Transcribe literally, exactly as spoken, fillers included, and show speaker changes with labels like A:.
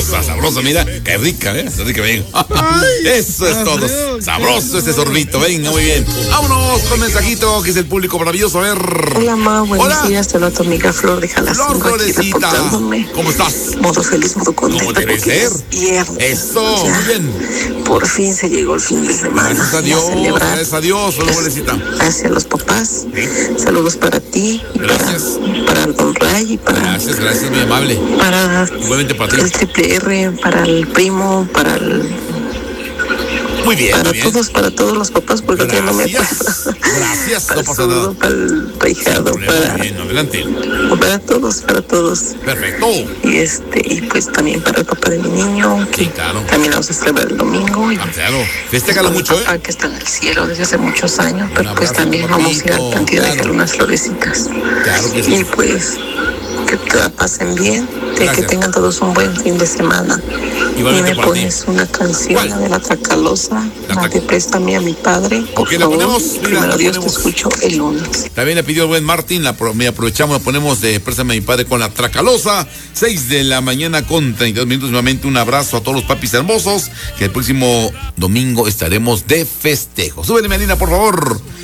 A: sabrosa, sabrosa, mira, qué rica, ¿eh? Qué rica, bien. Eso es todo. Sabroso este sorbito, venga, muy bien. Vámonos con mensajito, que es el público maravilloso, a ver.
B: Hola, ma, buenos
A: Hola.
B: días, te lo tu amiga Flor de Jalacingo.
A: Flor, Florecita, ¿cómo estás?
B: Modo feliz, modo contenta.
A: ¿Cómo debe
B: porque
A: ser?
B: es viernes.
A: Eso,
B: Ya,
A: muy bien.
B: por fin se llegó el fin de semana.
A: Gracias a
B: Y
A: Dios,
B: celebrar.
A: gracias a Dios, Flor, Florecita.
B: Gracias a los papás.
A: Sí.
B: Saludos para ti y
A: Gracias.
B: para, para el Don Ray y para,
A: Gracias, gracias, muy amable.
B: para
A: Igualmente para ti.
B: el Triple R, para el primo, para el
A: Muy bien,
B: para
A: muy bien.
B: todos, para todos los papás, porque yo no me acuerdo.
A: Gracias, gracias,
B: Para
A: no
B: el
A: pasa
B: zurdo,
A: nada.
B: para el ahijado,
A: Muy
B: para,
A: bien, adelante.
B: para todos, para todos.
A: Perfecto.
B: Y este, y pues también para el papá de mi niño, que
A: Sí, claro.
B: también vamos a celebrar el domingo. Y
A: Ah, claro. Festéjalo
B: mi
A: mucho,
B: papá
A: ¿eh?
B: que está en el cielo desde hace muchos años, pero
A: Un
B: pues
A: abrazo,
B: también vamos a ir al
A: papito,
B: cantidad de
A: claro.
B: dejar unas florecitas.
A: Claro que sí.
B: Y pues que te la pasen bien, de que
A: Gracias.
B: tengan todos un buen fin de semana.
A: Igualmente
B: y me
A: para ti.
B: pones una canción,
A: ¿Cuál?
B: la de la Tracalosa,
A: La
B: la
A: Trac-
B: de Préstame a mi padre. Por
A: Ok, la
B: favor.
A: ponemos, mira,
B: Primero
A: la
B: Dios, te
A: ponemos.
B: escucho el lunes.
A: También le pidió el buen Martín, la pro- me aprovechamos, la ponemos de Préstame a mi padre con la Tracalosa, seis de la mañana con treinta y dos minutos. Nuevamente un abrazo a todos los papis hermosos, que el próximo domingo estaremos de festejo. Súbele, Melina, por favor.